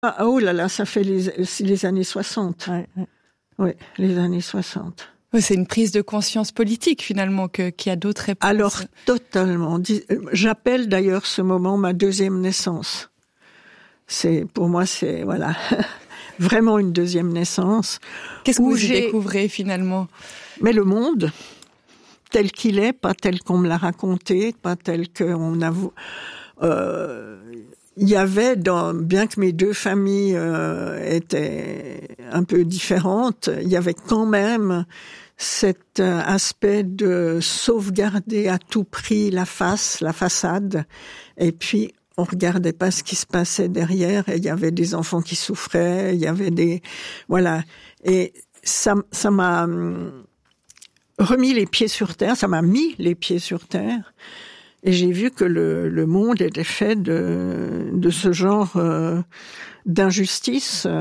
Ah, oh là là, ça fait les années 60. Ouais. Oui, les années 60. Oui, c'est une prise de conscience politique, finalement, qu'il y a d'autres réponses. Alors, totalement. J'appelle d'ailleurs ce moment ma deuxième naissance. Pour moi, c'est, voilà, vraiment une deuxième naissance. Qu'est-ce que vous y découvrez, finalement? Mais le monde, tel qu'il est, pas tel qu'on me l'a raconté, pas tel qu'on a... il y avait, bien que mes deux familles étaient un peu différentes, il y avait quand même cet aspect de sauvegarder à tout prix la façade, et puis on regardait pas ce qui se passait derrière, et il y avait des enfants qui souffraient, il y avait voilà, et ça m'a remis les pieds sur terre, ça m'a mis les pieds sur terre. Et j'ai vu que le monde était fait de ce genre d'injustice,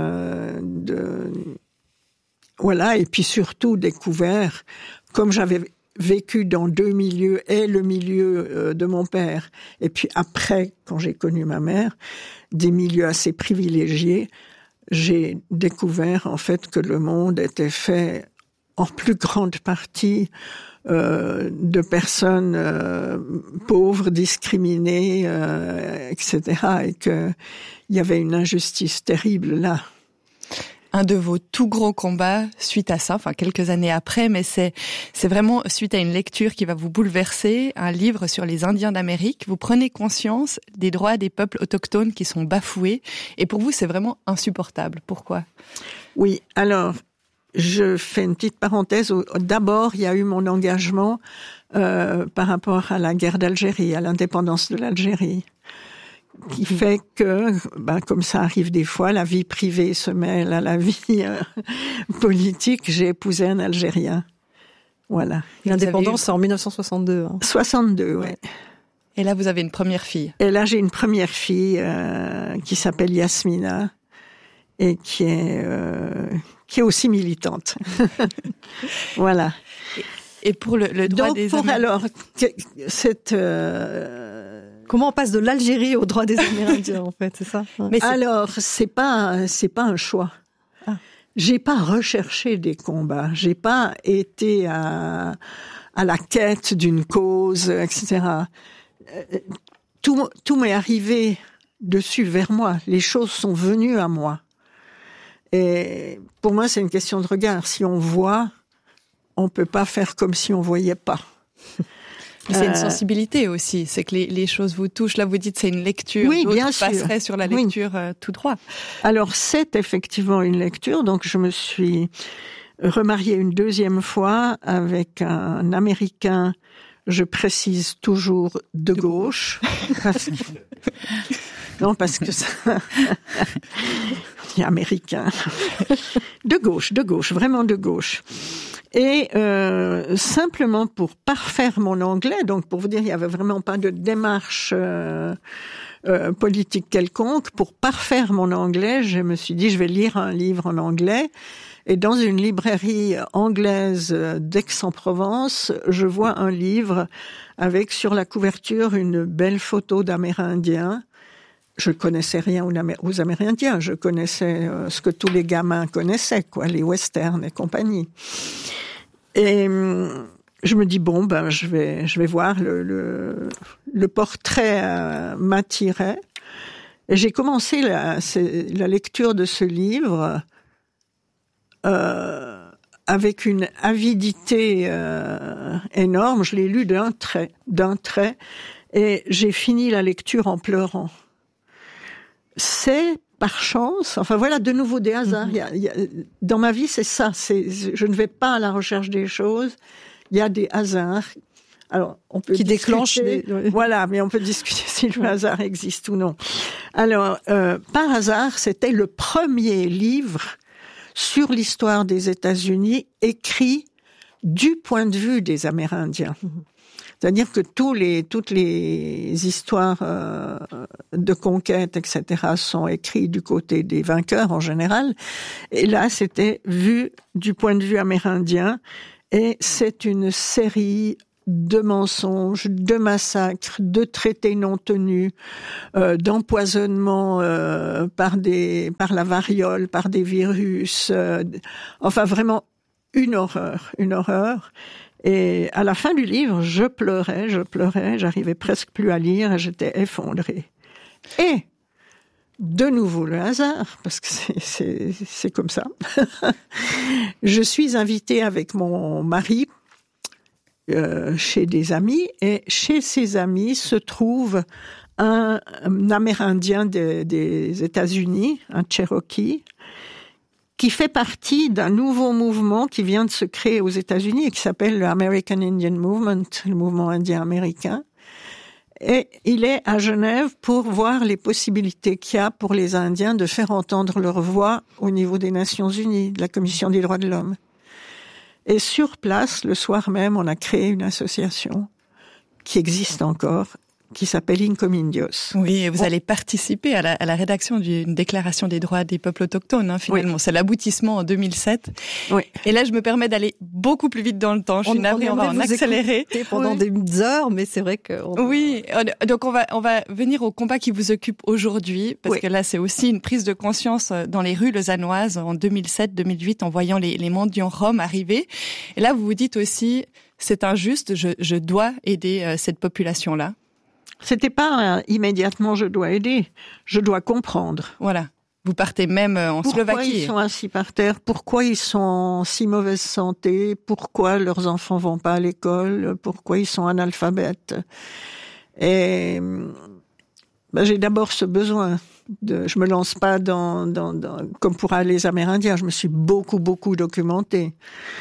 voilà, et puis surtout découvert, comme j'avais vécu dans deux milieux, et le milieu de mon père, et puis après, quand j'ai connu ma mère, des milieux assez privilégiés, j'ai découvert en fait que le monde était fait en plus grande partie de personnes pauvres, discriminées, etc. Et qu'il y avait une injustice terrible là. Un de vos tout gros combats suite à ça, enfin quelques années après, mais c'est vraiment suite à une lecture qui va vous bouleverser, un livre sur les Indiens d'Amérique. Vous prenez conscience des droits des peuples autochtones qui sont bafoués, et pour vous c'est vraiment insupportable. Pourquoi? Oui, alors je fais une petite parenthèse. D'abord, il y a eu mon engagement par rapport à la guerre d'Algérie, à l'indépendance de l'Algérie, qui fait que, comme ça arrive des fois, la vie privée se mêle à la vie politique. J'ai épousé un Algérien. Voilà. L'indépendance, c'est en 1962. 62, ouais. Et là, vous avez une première fille. Et là, j'ai une première fille qui s'appelle Yasmina et qui est aussi militante. Voilà. Et pour le droit des Amérindiens. Alors, comment on passe de l'Algérie au droit des Amérindiens, en fait, c'est ça? Mais alors, c'est pas un choix. Ah. J'ai pas recherché des combats. J'ai pas été à la quête d'une cause, etc. Tout m'est arrivé dessus, vers moi. Les choses sont venues à moi. Et pour moi, c'est une question de regard. Si on voit, on peut pas faire comme si on voyait pas. C'est une sensibilité aussi, c'est que les choses vous touchent. Là, vous dites c'est une lecture, oui, bien d'autres sûr. passeraient sur la lecture tout droit. Alors, c'est effectivement une lecture. Donc, je me suis remariée une deuxième fois avec un Américain, je précise toujours de gauche. Non, parce que ça... Il est américain. De gauche, vraiment de gauche. Et simplement pour parfaire mon anglais, donc pour vous dire, il n'y avait vraiment pas de démarche politique quelconque. Pour parfaire mon anglais, je me suis dit, je vais lire un livre en anglais. Et dans une librairie anglaise d'Aix-en-Provence, je vois un livre avec sur la couverture une belle photo d'Amérindiens. Je connaissais rien aux Amérindiens, je connaissais ce que tous les gamins connaissaient, quoi, les westerns et compagnie. Et je me dis je vais voir le portrait m'attirait. Et j'ai commencé la lecture de ce livre avec une avidité énorme. Je l'ai lu d'un trait, et j'ai fini la lecture en pleurant. C'est par chance, enfin voilà, de nouveau des hasards. Dans ma vie, c'est ça. Je ne vais pas à la recherche des choses. Il y a des hasards. Alors, on peut déclenchent Voilà, mais on peut discuter si le hasard existe ou non. Alors, par hasard, c'était le premier livre sur l'histoire des États-Unis écrit du point de vue des Amérindiens. C'est-à-dire que toutes les histoires de conquête, etc., sont écrites du côté des vainqueurs en général. Et là, c'était vu du point de vue amérindien. Et c'est une série de mensonges, de massacres, de traités non tenus, d'empoisonnement par la variole, par des virus. Enfin, vraiment une horreur. Et à la fin du livre, je pleurais, j'arrivais presque plus à lire, et j'étais effondrée. Et de nouveau le hasard, parce que c'est comme ça. Je suis invitée avec mon mari chez des amis, et chez ces amis se trouve un Amérindien des États-Unis, un Cherokee, qui fait partie d'un nouveau mouvement qui vient de se créer aux États-Unis et qui s'appelle le American Indian Movement, le mouvement indien américain. Et il est à Genève pour voir les possibilités qu'il y a pour les Indiens de faire entendre leur voix au niveau des Nations Unies, de la Commission des droits de l'homme. Et sur place, le soir même, on a créé une association qui existe encore, qui s'appelle Incomindios. Oui, et vous allez participer à la rédaction d'une déclaration des droits des peuples autochtones, finalement. Oui. C'est l'aboutissement en 2007. Oui. Et là, je me permets d'aller beaucoup plus vite dans le temps. Je suis navrée, on va en accélérer. Pendant des heures, mais c'est vrai que... Oui, donc on va venir au combat qui vous occupe aujourd'hui, parce que là, c'est aussi une prise de conscience dans les rues lausannoises en 2007-2008, en voyant les mendiants roms arriver. Et là, vous vous dites aussi, c'est injuste, je dois aider cette population-là. C'était pas immédiatement je dois aider, je dois comprendre. Voilà. Vous partez même en Slovaquie. Pourquoi ils sont assis par terre? Pourquoi ils sont en si mauvaise santé? Pourquoi leurs enfants vont pas à l'école? Pourquoi ils sont analphabètes? Et j'ai d'abord ce besoin je me lance pas dans comme pour les Amérindiens. Je me suis beaucoup documentée.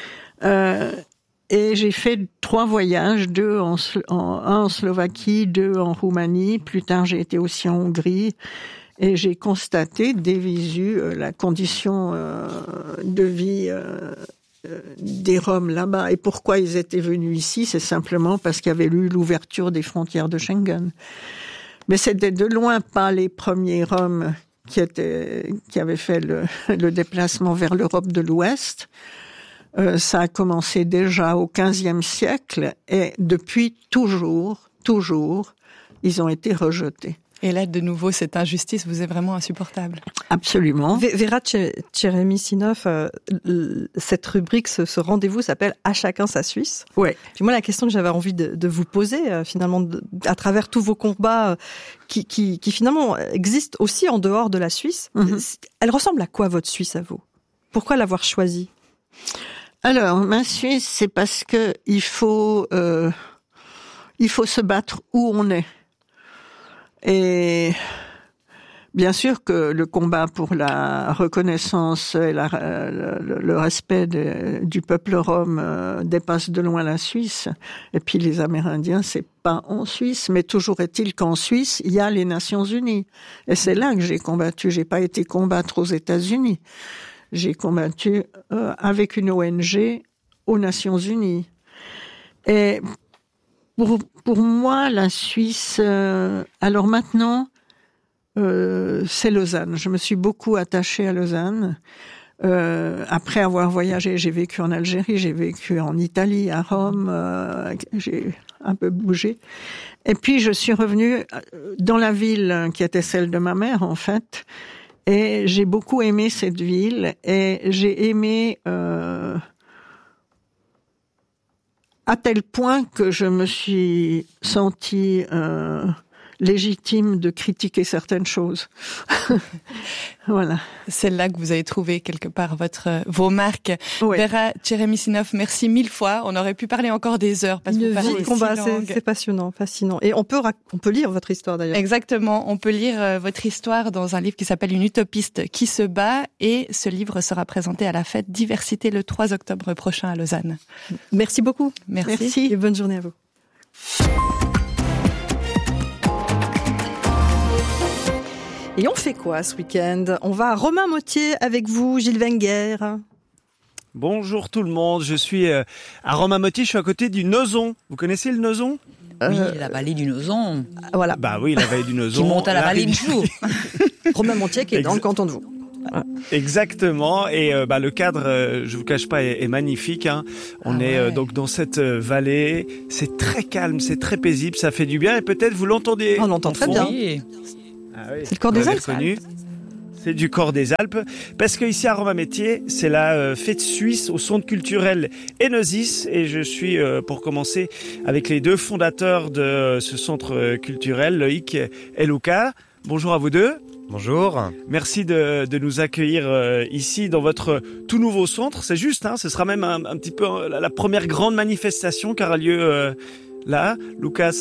Et j'ai fait 3 voyages, 2 un en Slovaquie, 2 en Roumanie. Plus tard, j'ai été aussi en Hongrie. Et j'ai constaté des visu la condition de vie des Roms là-bas. Et pourquoi ils étaient venus ici? C'est simplement parce qu'il y avait eu l'ouverture des frontières de Schengen. Mais c'était de loin pas les premiers Roms qui avaient fait le déplacement vers l'Europe de l'Ouest. Ça a commencé déjà au XVe siècle et depuis toujours, ils ont été rejetés. Et là, de nouveau, cette injustice vous est vraiment insupportable. Absolument. Vera Tcheremisinov, cette rubrique, ce rendez-vous s'appelle « À chacun sa Suisse ». Oui. Puis moi, la question que j'avais envie de vous poser, finalement, à travers tous vos combats qui finalement existent aussi en dehors de la Suisse, elle ressemble à quoi votre Suisse à vous? Pourquoi l'avoir choisie? Alors, ma Suisse, c'est parce que il faut se battre où on est. Et bien sûr que le combat pour la reconnaissance et le respect du peuple rom dépasse de loin la Suisse. Et puis les Amérindiens, c'est pas en Suisse, mais toujours est-il qu'en Suisse, il y a les Nations Unies. Et c'est là que j'ai combattu. J'ai pas été combattre aux États-Unis. J'ai combattu avec une ONG aux Nations Unies. Et pour moi, la Suisse... alors maintenant, c'est Lausanne. Je me suis beaucoup attachée à Lausanne. Après avoir voyagé, j'ai vécu en Algérie, j'ai vécu en Italie, à Rome, j'ai un peu bougé. Et puis je suis revenue dans la ville qui était celle de ma mère, en fait. Et j'ai beaucoup aimé cette ville et j'ai aimé à tel point que je me suis sentie légitime de critiquer certaines choses. Voilà. C'est là que vous avez trouvé quelque part vos marques. Oui. Vera Tcheremisinov, merci 1000 fois. On aurait pu parler encore des heures parce que vous parlez 6 langues. C'est passionnant, fascinant. Et on peut lire votre histoire d'ailleurs. Exactement. On peut lire votre histoire dans un livre qui s'appelle Une utopiste qui se bat et ce livre sera présenté à la fête Diversité le 3 octobre prochain à Lausanne. Merci beaucoup. Merci. Et bonne journée à vous. Et on fait quoi ce week-end? On va à Romainmôtier avec vous, Gilles Wenger. Bonjour tout le monde, je suis à Romainmôtier, je suis à côté du Nozon. Vous connaissez le Nozon? Oui, la vallée du Nozon. Voilà. Bah oui, la vallée du Nozon. Qui monte à la vallée du Joux. Romainmôtier qui est dans le canton de Vaud. Exactement. Et le cadre, je vous cache pas, est magnifique. Hein. On est donc dans cette vallée. C'est très calme, c'est très paisible, ça fait du bien. Et peut-être vous l'entendez. On l'entend très bien. Oui. Ah oui. C'est le Corps des Alpes. C'est du Corps des Alpes, parce qu'ici à Romainmetier, c'est la fête suisse au centre culturel Enosis, et je suis, pour commencer, avec les deux fondateurs de ce centre culturel, Loïc et Luca. Bonjour à vous deux. Bonjour. Merci de nous accueillir ici dans votre tout nouveau centre. C'est juste, hein, ce sera même un petit peu la première grande manifestation qui aura lieu là. Luca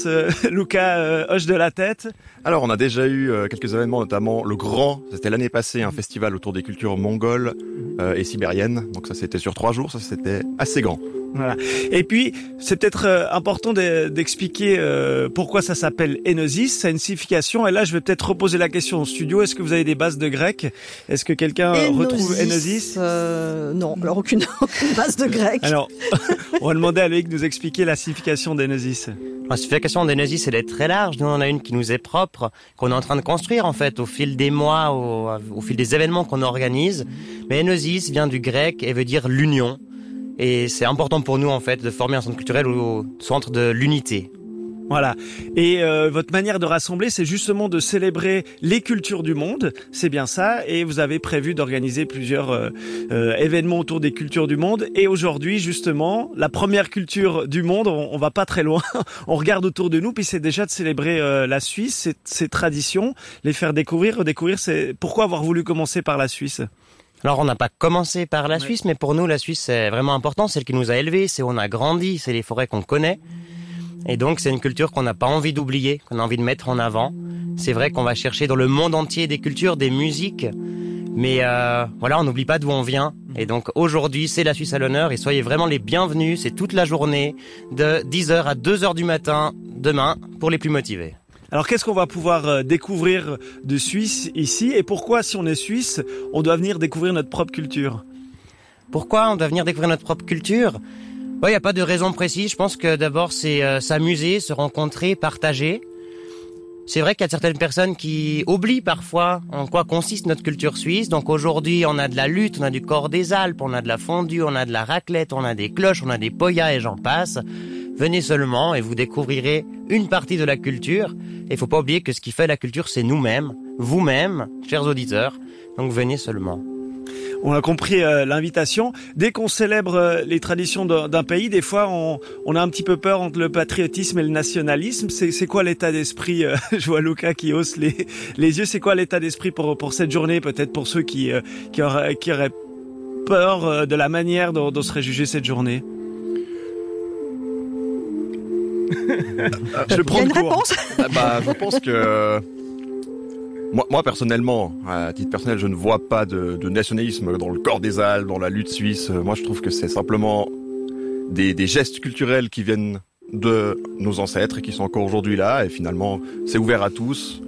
hoche de la tête. Alors, on a déjà eu quelques événements, notamment le Grand, c'était l'année passée, un festival autour des cultures mongoles et sibériennes. Donc ça, c'était sur 3 jours, ça c'était assez grand. Voilà. Et puis, c'est peut-être important d'expliquer pourquoi ça s'appelle Enosis. Ça a une signification. Et là, je vais peut-être reposer la question au studio. Est-ce que vous avez des bases de grec? Est-ce que quelqu'un retrouve Enosis? Non, alors aucune base de grec. Alors, on va demander à Loïc de nous expliquer la signification d'Enosis. La signification d'Enosis, elle est très large. Nous, on en a une qui nous est propre, qu'on est en train de construire, en fait, au fil des mois, au fil des événements qu'on organise. Mais Enosis vient du grec et veut dire l'union. Et c'est important pour nous, en fait, de former un centre culturel au centre de l'unité. Voilà. Et votre manière de rassembler, c'est justement de célébrer les cultures du monde. C'est bien ça. Et vous avez prévu d'organiser plusieurs événements autour des cultures du monde. Et aujourd'hui, justement, la première culture du monde, on va pas très loin. On regarde autour de nous, puis c'est déjà de célébrer la Suisse, ses traditions, les faire découvrir, redécouvrir. C'est pourquoi avoir voulu commencer par la Suisse? Alors, on n'a pas commencé par la Suisse, mais pour nous, la Suisse, c'est vraiment important. C'est elle qui nous a élevés, c'est où on a grandi, c'est les forêts qu'on connaît. Et donc, c'est une culture qu'on n'a pas envie d'oublier, qu'on a envie de mettre en avant. C'est vrai qu'on va chercher dans le monde entier des cultures, des musiques. Mais voilà, on n'oublie pas d'où on vient. Et donc, aujourd'hui, c'est la Suisse à l'honneur. Et soyez vraiment les bienvenus. C'est toute la journée, de 10h à 2h du matin, demain, pour les plus motivés. Alors, qu'est-ce qu'on va pouvoir découvrir de Suisse ici? Et pourquoi, si on est Suisse, on doit venir découvrir notre propre culture? Pourquoi on doit venir découvrir notre propre culture? Il n'y a pas de raison précise. Je pense que d'abord, c'est s'amuser, se rencontrer, partager. C'est vrai qu'il y a certaines personnes qui oublient parfois en quoi consiste notre culture suisse. Donc aujourd'hui, on a de la lutte, on a du Corps des Alpes, on a de la fondue, on a de la raclette, on a des cloches, on a des poyas et j'en passe. Venez seulement et vous découvrirez une partie de la culture. Et il faut pas oublier que ce qui fait la culture, c'est nous-mêmes, vous-mêmes, chers auditeurs. Donc venez seulement. On a compris l'invitation. Dès qu'on célèbre les traditions d'un pays, des fois, on a un petit peu peur entre le patriotisme et le nationalisme. C'est quoi l'état d'esprit? Je vois Luca qui hausse les yeux. C'est quoi l'état d'esprit pour cette journée? Peut-être pour ceux qui auraient peur de la manière dont serait jugée cette journée. Je prends une réponse. Je pense que moi personnellement, à titre personnel, je ne vois pas de nationalisme dans le Corps des Alpes, dans la lutte suisse. Moi, je trouve que c'est simplement des gestes culturels qui viennent de nos ancêtres et qui sont encore aujourd'hui là. Et finalement, c'est ouvert à tous.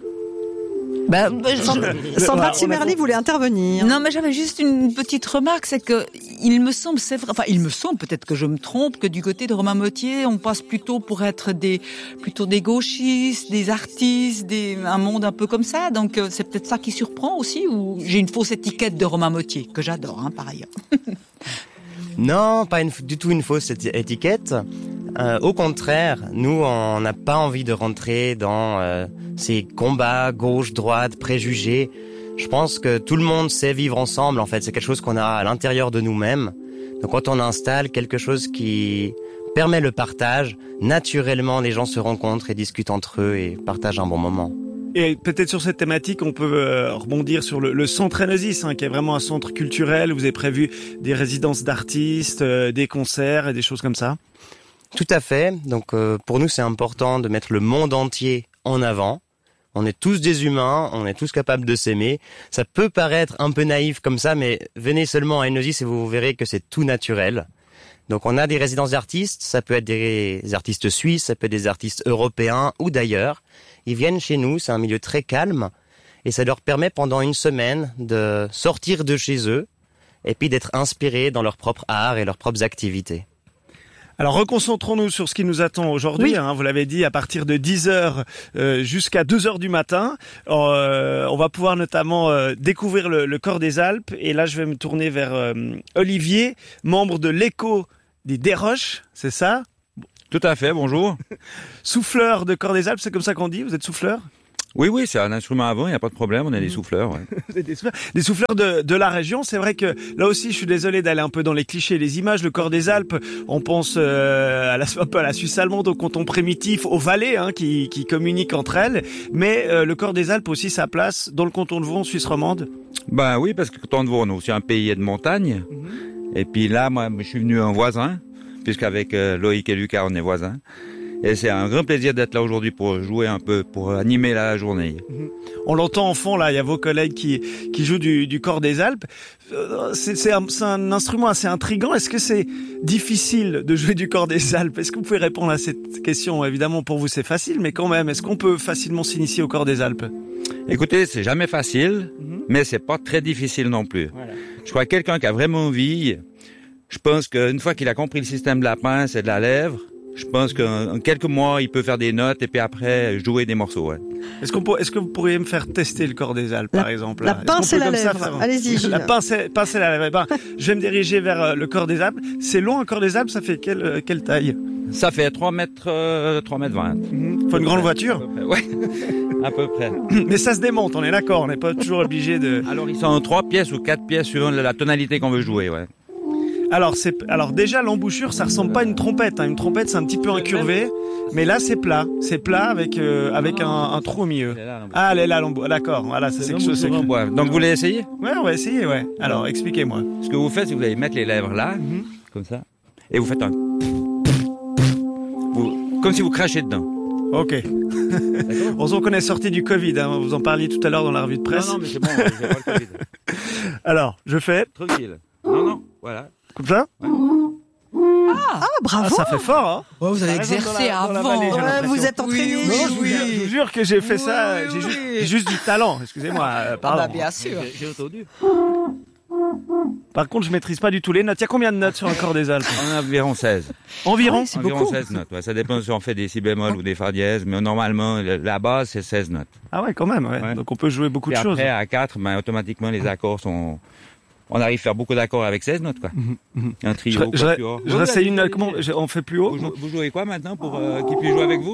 Sandra Zimmerli voulait intervenir. Non, mais j'avais juste une petite remarque, c'est que il me semble, c'est vrai, enfin il me semble, peut-être que je me trompe, que du côté de Romainmetier, on passe plutôt pour être plutôt des gauchistes, des artistes, un monde un peu comme ça. Donc c'est peut-être ça qui surprend aussi, ou j'ai une fausse étiquette de Romainmetier que j'adore, par ailleurs. Non, pas du tout une fausse étiquette. Au contraire, nous, on n'a pas envie de rentrer dans ces combats gauche-droite, préjugés. Je pense que tout le monde sait vivre ensemble, en fait. C'est quelque chose qu'on a à l'intérieur de nous-mêmes. Donc quand on installe quelque chose qui permet le partage, naturellement, les gens se rencontrent et discutent entre eux et partagent un bon moment. Et peut-être sur cette thématique, on peut rebondir sur le centre Enosis, qui est vraiment un centre culturel. Vous avez prévu des résidences d'artistes, des concerts et des choses comme ça? Tout à fait. Donc pour nous, c'est important de mettre le monde entier en avant. On est tous des humains, on est tous capables de s'aimer. Ça peut paraître un peu naïf comme ça, mais venez seulement à Enosis et vous verrez que c'est tout naturel. Donc on a des résidences d'artistes, ça peut être des artistes suisses, ça peut être des artistes européens ou d'ailleurs. Ils viennent chez nous, c'est un milieu très calme et ça leur permet pendant une semaine de sortir de chez eux et puis d'être inspirés dans leur propre art et leurs propres activités. Alors reconcentrons-nous sur ce qui nous attend aujourd'hui. Oui. Vous l'avez dit, à partir de 10h jusqu'à 2h du matin, on va pouvoir notamment découvrir le Corps des Alpes. Et là, je vais me tourner vers Olivier, membre de l'Écho des Desroches, c'est ça? Tout à fait, bonjour. Souffleur de Corps des Alpes, c'est comme ça qu'on dit? Vous êtes souffleur? Oui, c'est un instrument à vent, il n'y a pas de problème, on a des souffleurs. Ouais. Des souffleurs de la région. C'est vrai que là aussi, je suis désolé d'aller un peu dans les clichés, les images. Le Corps des Alpes, on pense un peu à la Suisse allemande, au canton primitif, aux vallées qui communiquent entre elles. Mais le Corps des Alpes aussi sa place dans le canton de Vaud, en Suisse romande. Ben oui, parce que le canton de Vaud, on est aussi un pays de montagne. Et puis là, moi, je suis venu un voisin, puisqu'avec Loïc et Lucas, on est voisins. Et c'est un grand plaisir d'être là aujourd'hui pour jouer un peu, pour animer la journée. On l'entend en fond, là, il y a vos collègues qui jouent du Corps des Alpes. C'est un instrument assez intriguant. Est-ce que c'est difficile de jouer du Corps des Alpes? Est-ce que vous pouvez répondre à cette question? Évidemment, pour vous, c'est facile, mais quand même, est-ce qu'on peut facilement s'initier au Corps des Alpes? Écoutez, c'est jamais facile, mais c'est pas très difficile non plus. Voilà. Je crois que quelqu'un qui a vraiment envie, je pense qu'une fois qu'il a compris le système de la pince et de la lèvre, je pense qu'en quelques mois, il peut faire des notes et puis après jouer des morceaux. Ouais. Est-ce que vous pourriez me faire tester le Corps des Alpes, par exemple? La pince et la lèvre. Allez-y. Gilles. La pince et la lèvre. Je vais me diriger vers le Corps des Alpes. C'est long, un Corps des Alpes, ça fait quelle taille? Ça fait 3 mètres 20. Faut une grande voiture? Ouais, à peu près. Mais ça se démonte, on est d'accord, on n'est pas toujours obligé de... Alors ils sont en 3 pièces ou 4 pièces suivant la tonalité qu'on veut jouer, ouais. Alors déjà l'embouchure, ça ressemble pas à une trompette. Une trompette, c'est un petit peu incurvé, mais là c'est plat avec un trou au milieu. Elle est là l'embouchure. D'accord, voilà, c'est quelque chose. Donc vous voulez essayer? Ouais, on va essayer, ouais. Alors expliquez-moi. Ce que vous faites, c'est que vous allez mettre les lèvres là, comme ça, et vous faites comme si vous crachez dedans. Ok. Heureusement qu'on est sorti du Covid. Vous en parliez tout à l'heure dans la revue de presse. Non, mais c'est bon, j'ai pas le Covid. Alors, je fais. Tranquille. Non, voilà. Comme ça? Ah, bravo! Ça fait fort, hein? Ouais, vous avez exercé avant. Vous êtes entraîné. Je vous jure que j'ai fait ça. J'ai juste du talent. Excusez-moi. Pardon. Bien sûr. J'ai entendu. Par contre, je maîtrise pas du tout les notes. Il y a combien de notes sur un Corps des Alpes? On a environ 16. Environ? C'est environ beaucoup. 16 notes. Ouais. Ça dépend si on fait des si bémol ou des fa dièse, mais normalement, la base, c'est 16 notes. Ah ouais, quand même. Ouais. Donc on peut jouer beaucoup de choses. Après, à 4, automatiquement, les accords sont... On arrive à faire beaucoup d'accords avec 16 notes, quoi. Un trio, quatuor. Je ressaye une note. Comment on fait plus haut? Vous jouez quoi maintenant pour qu'il puisse jouer avec vous?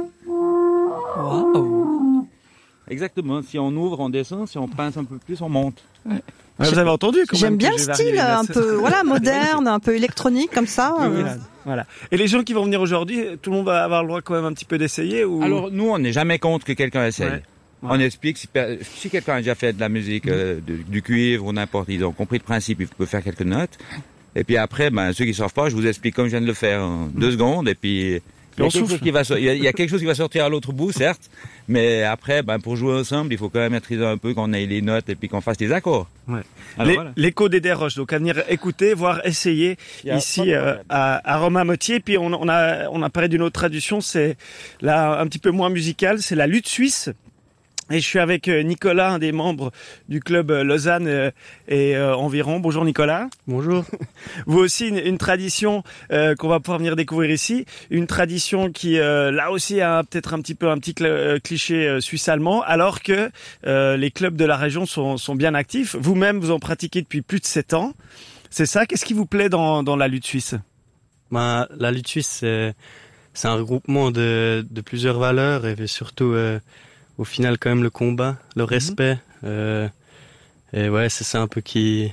Wow. Exactement. Si on ouvre, on descend. Si on pince un peu plus, on monte. Ouais, vous avez entendu quand J'aime même bien que le j'ai style, varié un peu, moderne, un peu électronique, comme ça. Voilà. Et les gens qui vont venir aujourd'hui, tout le monde va avoir le droit quand même un petit peu d'essayer ou... Alors, nous, on n'est jamais contre que quelqu'un essaye. Ouais. On explique, si quelqu'un a déjà fait de la musique, du cuivre ou n'importe, ils ont compris le principe, il peut faire quelques notes. Et puis après, ceux qui ne savent pas, je vous explique comme je viens de le faire en 2 secondes. Et puis, il y a quelque chose qui va sortir à l'autre bout, certes. Mais après, pour jouer ensemble, il faut quand même maîtriser un peu, qu'on ait les notes et puis qu'on fasse les accords. Ouais. Alors, voilà. L'Écho des Desroches, donc à venir écouter, voire essayer ici à Romainmôtier. Puis on a parlé d'une autre tradition, c'est là un petit peu moins musicale, c'est la lutte suisse. Et je suis avec Nicolas, un des membres du club Lausanne et environ. Bonjour Nicolas. Bonjour. Vous aussi une tradition qu'on va pouvoir venir découvrir ici, une tradition qui là aussi a peut-être un petit cliché suisse-allemand, alors que les clubs de la région sont bien actifs. Vous-même, vous en pratiquez depuis plus de 7 ans. C'est ça. Qu'est-ce qui vous plaît dans la lutte suisse? La lutte suisse, c'est un regroupement de plusieurs valeurs et surtout au final quand même le combat, le respect. Et ouais, c'est ça un peu qui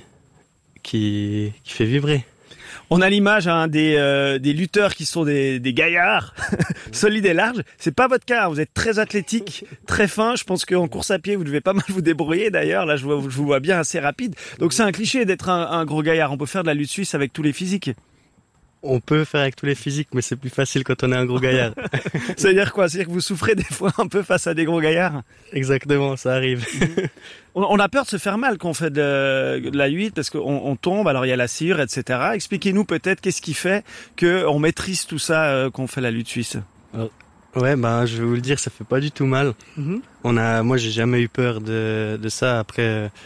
fait vibrer. On a l'image des lutteurs qui sont des gaillards solides et larges. C'est pas votre cas. Vous êtes très athlétique, très fin. Je pense qu'en course à pied, vous devez pas mal vous débrouiller. D'ailleurs, là, je vous vois bien assez rapide. Donc c'est un cliché d'être un gros gaillard. On peut faire de la lutte suisse avec tous les physiques. On peut faire avec tous les physiques, mais c'est plus facile quand on est un gros gaillard. Ça veut dire quoi? C'est-à-dire que vous souffrez des fois un peu face à des gros gaillards? Exactement, ça arrive. On a peur de se faire mal quand on fait de la lutte parce qu'on tombe, alors il y a la sciure, etc. Expliquez-nous peut-être qu'est-ce qui fait qu'on maîtrise tout ça quand on fait la lutte suisse. Ouais, je vais vous le dire, ça fait pas du tout mal. Moi, j'ai jamais eu peur de ça. Après,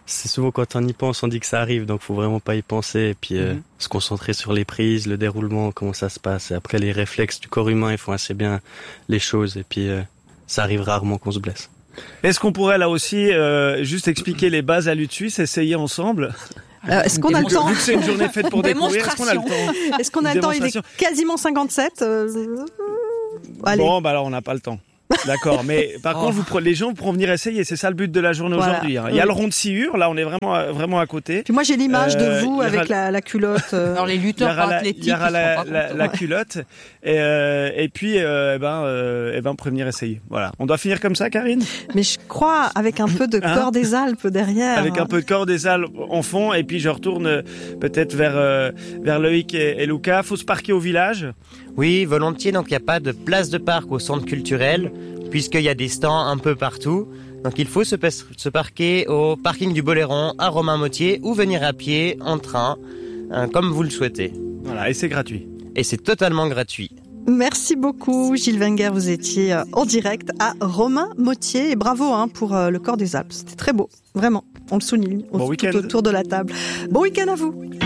c'est souvent quand on y pense, on dit que ça arrive, donc faut vraiment pas y penser et puis se concentrer sur les prises, le déroulement, comment ça se passe. Et après, les réflexes du corps humain, ils font assez bien les choses et puis ça arrive rarement qu'on se blesse. Est-ce qu'on pourrait là aussi juste expliquer les bases à lutte suisse, essayer ensemble? Est-ce qu'on a le temps? Vu que c'est une journée faite pour découvrir, est-ce qu'on a le temps? Est-ce qu'on a le temps? Il est quasiment 57. Allez. Bon, bah alors on n'a pas le temps. D'accord, mais par contre, les gens pourront venir essayer. C'est ça le but de la journée aujourd'hui. Hein. Il y a le rond de Sihur, là, on est vraiment à côté. Puis moi, j'ai l'image de vous avec la culotte. Alors les lutteurs athlétiques, il y aura la culotte, et puis, on pourrait venir essayer. Voilà. On doit finir comme ça, Karine. Mais je crois avec un peu de corps des Alpes derrière. Avec un peu de corps des Alpes en fond, et puis je retourne peut-être vers Loïc et Lucas. Faut se parquer au village. Oui, volontiers. Donc, il n'y a pas de place de parc au centre culturel, puisqu'il y a des stands un peu partout. Donc, il faut se parquer au parking du Boléron à Romainmôtier ou venir à pied, en train, comme vous le souhaitez. Voilà, et c'est gratuit. Et c'est totalement gratuit. Merci beaucoup, Gilles Wenger. Vous étiez en direct à Romainmôtier. Et bravo pour le corps des Alpes. C'était très beau, vraiment. On le souligne tout autour de la table. Bon week-end à vous.